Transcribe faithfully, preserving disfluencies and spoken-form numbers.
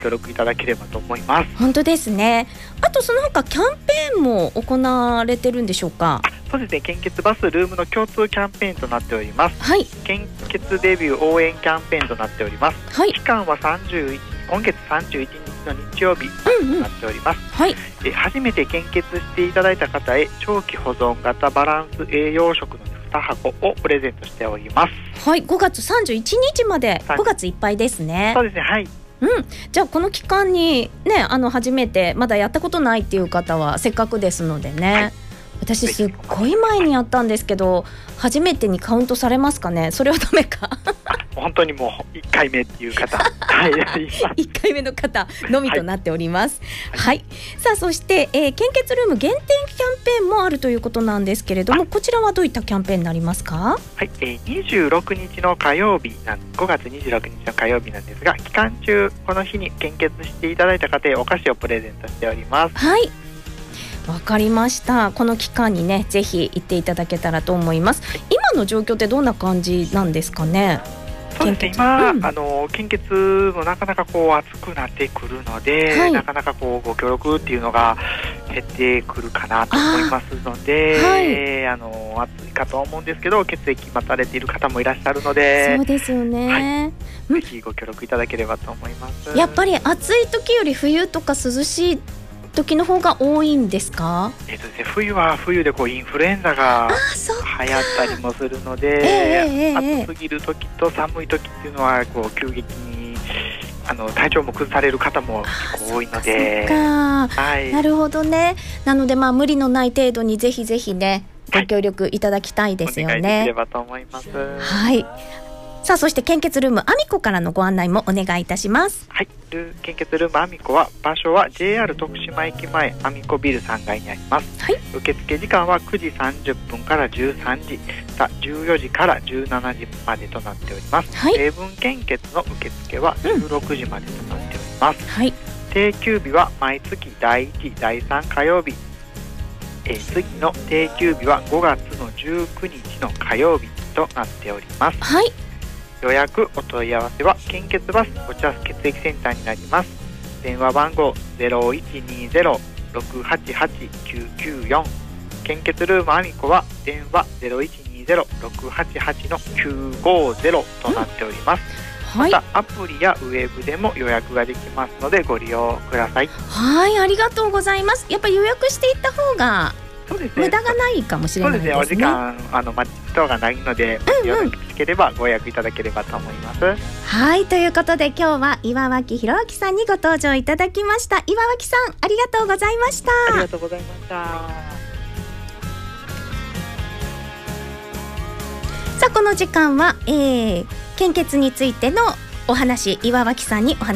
協力いただければと思います。 本当ですね。あとその他キャンペーンも行われてるんでしょうか？ そうですね、献血バスルームの共通キャンペーンとなっております。 はい。 献血デビュー応援キャンペーンとなっております。 はい。 期間はさんじゅういち今月さんじゅういちにちの日曜日となっております。うんうん、 はい。 え初めて献血していただいた方へ長期保存型バランス栄養食のに箱をプレゼントしております。 はい、ごがつさんじゅういちにちまで、ごがついっぱいですね。 そうですね、はい。 うん、じゃあこの期間にね、あの初めてまだやったことないっていう方はせっかくですのでね、はい、私すっごい前にやったんですけど初めてにカウントされますかね？それはダメか本当にもういっかいめっていう方はいいっかいめの方のみとなっております。はい、はい、さあそして、えー、献血ルーム限定キャンペーンもあるということなんですけれども、こちらはどういったキャンペーンになりますか？ はい、えー、にじゅうろくにちの火曜日なんごがつにじゅうろくにちの火曜日なんですが、期間中この日に献血していただいた方へお菓子をプレゼントしております。 はい、わかりました。この期間にねぜひ行っていただけたらと思います。はい、今の状況ってどんな感じなんですかね？ そうですね、今、うん、あの献血もなかなかこう暑くなってくるので、はい、なかなかこうご協力っていうのが減ってくるかなと思いますので、あ、はい、あの暑いかと思うんですけど血液待たれている方もいらっしゃるので、 そうですよね、 はい、ぜひご協力いただければと思います。 やっぱり暑い時より冬とか涼しい時の方が多いんですか？ えーとですね、冬は冬でこうインフルエンザが流行ったりもするので、 えーえー、 暑すぎる時と寒い時っていうのはこう急激にあの体調も崩される方も結構多いので、 はい、なるほどね。なのでまあ無理のない程度にぜひぜひねご協力いただきたいですよね。 お願いできればと思います。 はい。さあそして献血ルームアミコからのご案内もお願いいたします。 はい、献血ルームアミコは場所は ジェイアール 徳島駅前アミコビルさんがいにあります。はい、受付時間はくじさんじゅっぷんからじゅうさんじ、さじゅうよじからじゅうしちじまでとなっております。はい、成分献血の受付はじゅうろくじまでとなっております。うん、はい、定休日は毎月だいいち、だいさん火曜日、えー、次の定休日はごがつのじゅうくにちの火曜日となっております。はい、予約お問い合わせは献血バスお茶血液センターになります。電話番号 ゼロいちにゼロ ろくはちはち きゅうきゅうよん、 献血ルームアミコは電話 ゼロいちにゼロ ろくはちはち きゅうごゼロ となっております。うん、はい、またアプリやウェブでも予約ができますのでご利用ください。 はい、ありがとうございます。やっぱり予約していった方が無駄がないかもしれないですね。 そうですね、お時間あの待ち人がないので、うんうん、よろしければご予約いただければと思います。 はい、ということで今日は岩脇弘明さんにご登場いただきました。岩脇さんありがとうございました。 ありがとうございました。 さあこの時間は、えー、献血についてのお話、岩脇さんにお話